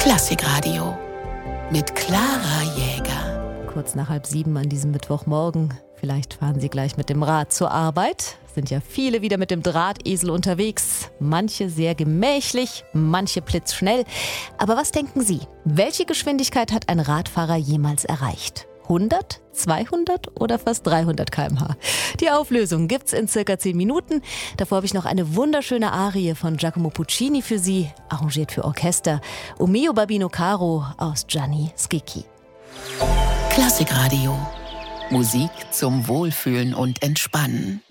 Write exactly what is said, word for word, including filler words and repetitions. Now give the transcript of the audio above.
Klassikradio mit Clara Jäger. Kurz nach halb sieben an diesem Mittwochmorgen. Vielleicht fahren Sie gleich mit dem Rad zur Arbeit. Sind ja viele wieder mit dem Drahtesel unterwegs. Manche sehr gemächlich, manche blitzschnell. Aber was denken Sie? Welche Geschwindigkeit hat ein Radfahrer jemals erreicht? hundert, zweihundert oder fast dreihundert Kilometer pro Stunde? Die Auflösung gibt's in circa zehn Minuten. Davor habe ich noch eine wunderschöne Arie von Giacomo Puccini für Sie, arrangiert für Orchester. O mio Babino Caro aus Gianni Schicchi. Klassikradio. Musik zum Wohlfühlen und Entspannen.